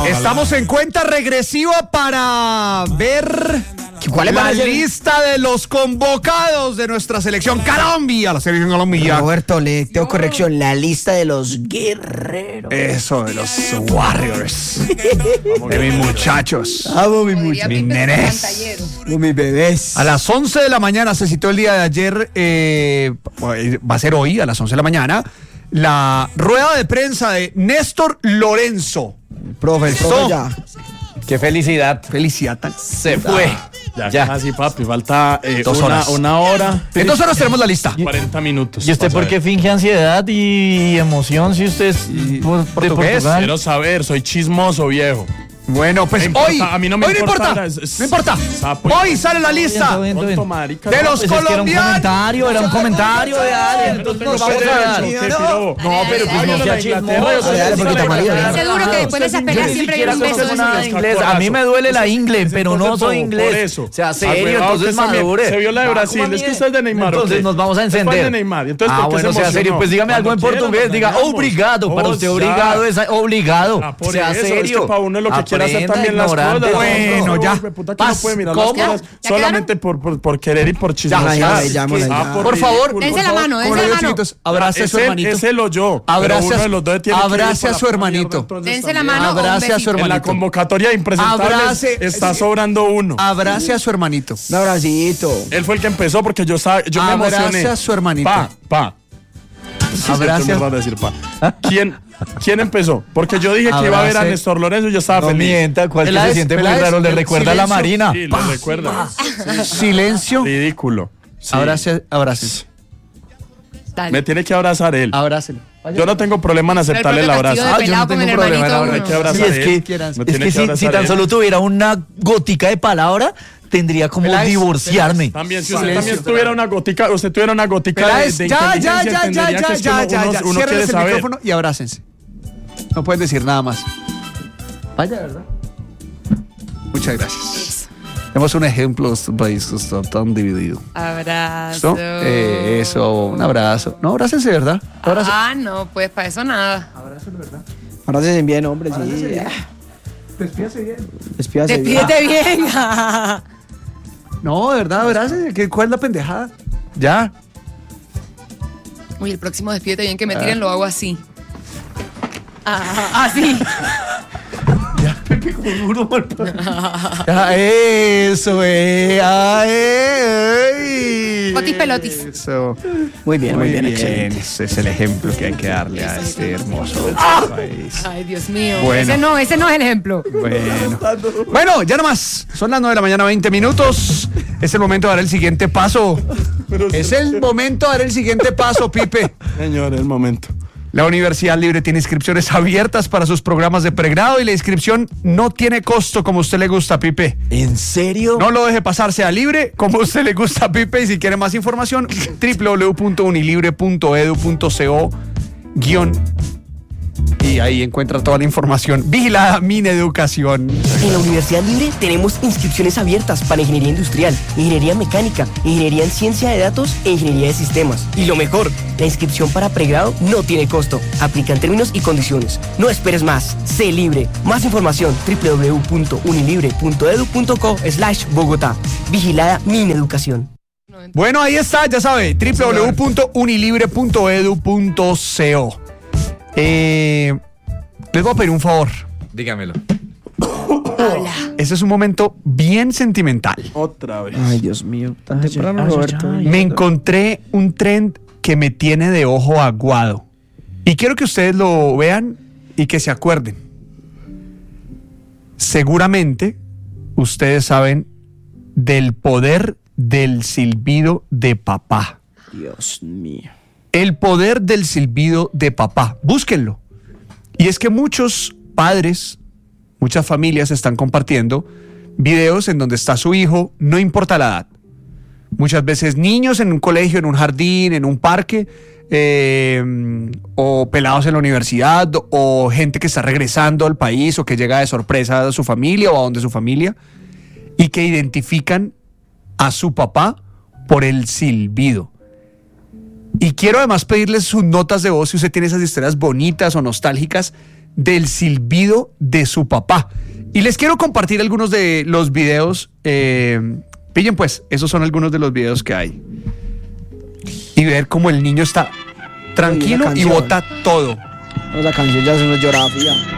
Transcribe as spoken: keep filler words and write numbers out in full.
Estamos en cuenta regresiva para ver ¿Cuál es la la lista de los convocados de nuestra selección Colombia, la selección Colombia. Roberto, le tengo corrección, la lista de los guerreros. Eso, de los Warriors. De mis muchachos. Amo mi muchachos. Mis nenes. Mis bebés. A las once de la mañana se citó el día de ayer, eh, va a ser hoy, a las once de la mañana, la rueda de prensa de Néstor Lorenzo. Profe, el profe ya. Qué felicidad. Felicidad. Se fue. Ya, Ya. casi, papi. Falta eh, Dos una, horas. una hora. En dos horas tenemos la lista. cuarenta minutos. ¿Y usted por qué finge ansiedad y emoción si usted es Y- por- de portugués. Portugal? Quiero saber, soy chismoso, viejo. Bueno, pues Me importa, hoy, a mí no me hoy importa, no importa, es- es- no importa. sapo y- Hoy sale la lista Todo bien, todo bien. Tonto, marica, de no, los Pues es que era un colombianos. comentario, era un comentario de alguien. Pero Entonces tengo nos vamos derecho, a dar. ¿qué, piro? No, pero pues no sea chismoso. Dale, porque está marido, ¿no? Seguro que después de esas peleas Yo ni siempre hay siquiera un beso de conozco nada de esos. inglés. A mí me duele la inglés, Ese pero no entonces soy por- inglés. por eso. O sea, Ah, serio, huevado, entonces usted también madure. se vio la de Ah, Brasil, ¿cómo es que a mí? usted es de Neymar, ¿o Entonces qué? nos vamos a ¿Usted cuál encender. es de Neymar? Entonces, Ah, ¿por qué bueno, se sea serio, emocionó? pues dígame algo en Cuando quiera, portugués, nos diga engañamos. obrigado. Para Oh, usted ya. obligado es obligado. Ah, por Sea eso, es serio. que para uno es lo que quiere hacer Aprenda, también las ignorante. cosas. Bueno, No, ya. hijo de puta, que no Paz, puede mirar ¿cómo? las cosas ¿Ya solamente por, por, por querer y por Ya, chismosear. ya, ya, ya, ya. Ah, Por favor, ridículo. Dense por la favor, mano, dense como la le digo, mano. chiquitos, abrace a su Es él, hermanito. es él o yo. Pero Abrace uno a de su- los dos tiene que ir abrace para a su la hermanito. mierda, entonces Dense la también. mano. Abrace a su un En la hermanito. convocatoria de impresentables Abrace- está sobrando uno. Abrace a su hermanito. Un abracito. Él fue el que empezó porque yo, estaba, yo me Abrace emocioné. a su hermanito. Pa, pa. Sí, Abrace sí, a- tú me vas a decir pa. ¿Quién, ¿Quién empezó? Porque yo dije que iba a ver a Abrace- Néstor Lorenzo y yo estaba No feliz. mienta, cuál que Peláez, se siente muy Peláez, raro, le el recuerda a la silencio. Marina. Sí, lo recuerda. Silencio. Ridículo. Sí. Abrace, abrace. Dale. Me tiene que abrazar él. Abrácelo. Yo no tengo problema en aceptarle el Pero el castigo abrazo. de Ah, yo no pelado con tengo el problema en hermanito abrazar. Hay que uno. abrazar Sí, es a que, él. quieras. Me es tiene que si, si abrazar tan él. solo tuviera una gotica de palabra, tendría como Peláez, divorciarme. También, si usted Silencio, también tuviera una gotica, usted tuviera una gotica de, Peláez, de ya, ya, inteligencia, ya, ya, entendería ya, que es que ya, uno- ya, uno- ya. uno Ciérrenles quiere el saber. micrófono y abrácense. No pueden decir nada más. Vaya, ¿verdad? Muchas gracias. Tenemos un ejemplo de este país que está tan dividido. Abrazo. ¿Listo? Eh, eso, un abrazo. No, abrácense, ¿verdad? Abrazo. Ah, no, pues para eso nada. Abrácense bien, hombre, sí. Despídase bien. Despídase bien. Despídete bien. No, de verdad, abrácense. ¿Qué- ¿Cuál es la pendejada? Ya. Uy, el próximo despídete bien que me tiren lo hago así. Ah, así. Ya, eso, eh. Ay, ay. Potis pelotis. Eso. Muy bien, muy, bien, excelente. Ese es el ejemplo que hay que darle a este hermoso país. Ay, Dios mío. Bueno. Ese no, ese no es el ejemplo. Bueno. Bueno, ya nomás. Son las nueve de la mañana, veinte minutos. Es el momento de dar el siguiente paso. Es el momento de dar el siguiente paso, Pipe. Señor, el momento. La Universidad Libre tiene inscripciones abiertas para sus programas de pregrado y la inscripción no tiene costo como a usted le gusta, Pipe. ¿En serio? No lo deje pasar, sea libre como a usted le gusta, Pipe. Y si quiere más información, doble u doble u doble u punto unilibre punto edu punto co guión. Y ahí encuentra toda la información. Vigilada Mineducación. En la Universidad Libre tenemos inscripciones abiertas para ingeniería industrial, ingeniería mecánica, ingeniería en ciencia de datos e ingeniería de sistemas. Y lo mejor, la inscripción para pregrado no tiene costo. Aplican términos y condiciones. No esperes más. Sé libre. Más información doble u doble u doble u punto unilibre punto edu punto co slash Bogotá. Vigilada Mineducación. Bueno, ahí está, ya sabe, doble u doble u doble u punto unilibre punto edu punto co. Eh, les voy a pedir un favor. Dígamelo. Habla. Ese es un momento bien sentimental. Otra vez. Ay, Dios mío. Tan temprano, Roberto. Me encontré un trend que me tiene de ojo aguado. Y quiero que ustedes lo vean y que se acuerden. Seguramente ustedes saben del poder del silbido de papá. Dios mío. El poder del silbido de papá. Búsquenlo. Y es que muchos padres, muchas familias están compartiendo videos en donde está su hijo, no importa la edad. Muchas veces niños en un colegio, en un jardín, en un parque, eh, o pelados en la universidad, o gente que está regresando al país o que llega de sorpresa a su familia o a donde su familia, y que identifican a su papá por el silbido. Y quiero además pedirles sus notas de voz, si usted tiene esas historias bonitas o nostálgicas del silbido de su papá. Y les quiero compartir algunos de los videos. Eh, pillen pues, esos son algunos de los videos que hay. Y ver cómo el niño está tranquilo y bota todo. Esa canción ya es una llorafía.